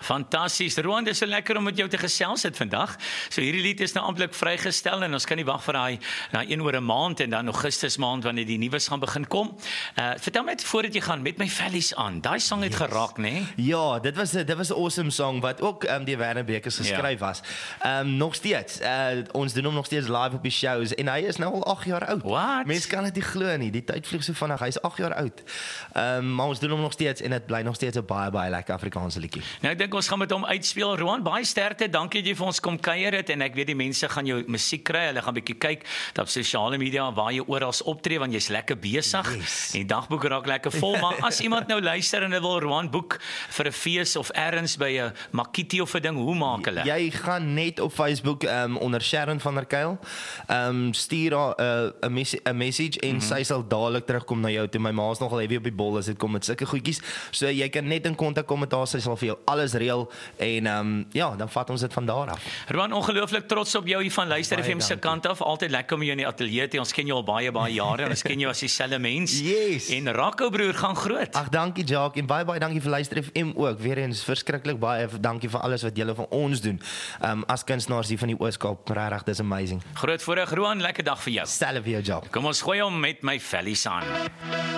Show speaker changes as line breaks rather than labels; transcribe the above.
Fantasties. Roan, dit is so lekker om met jou te gesels het vandag. So hierdie lied is nou amptelik vrygestel en ons kan nie wag vir daai een oor 'n maand en dan Augustus maand wanneer die nuus gaan begin kom. Vertel my net voordat jy gaan met my vellies aan. Daai sang het geraak, né? Nee?
Ja, dit was 'n awesome song wat ook die Werner Bekes geskryf was. Nog steeds. Ons doen hom nog steeds live op die shows en hy is nou al 8 jaar oud.
Wat?
Mense kan dit nie glo nie. Die tyd vlieg so vinnig. Hy is 8 jaar oud. Maar ons doen hom nog steeds en dit bly nog steeds 'n baie lekker Afrikaanse liedjie.
Nou ek dink ons gaan met hom uitspeel. Roan, baie sterkte. Dankie dat jy vir ons kom kuier het en ek weet die mense gaan jou musiek kry. Hulle gaan 'n bietjie kyk op sosiale media waar jy oral optree want jy's lekker besig.
Yes.
En die dagboek raak lekker vol, maar as iemand nou luister en hy wil Roan boek vir 'n fees of ergens by 'n Makiti of 'n ding, hoe maak hulle?
Jy gaan net op Facebook onder Sharon van der Kuil stuur haar 'n message en sy sal dadelik terugkom na jou toe. My ma's nogal heavy op die bol as dit kom met sulke goedjies. So jy kan net in kontak kom met haar, sy sal vir jou alles reël en ja, dan vat ons dit van daar af.
Roan, ongelooflik trots op jou hier van Luister
Baie
FM se
dankie.
kant af. Altyd lekker om jou in die ateljee te. Ons ken jou al baie jare en ons ken jou as dieselfde mens.
Yes.
En Rocco broer gaan groot.
Ag, dankie Jacques en baie dankie vir Luister FM ook. Weer eens verskriklik baie dankie vir alles wat julle vir ons doen. As kunstenaars hier van die Oos-Kaap, regtig, dis amazing.
Groot voorreg, Roan, lekker dag vir jou.
Selfe vir jou, Jacques.
Kom ons gooi hom met my vellies aan.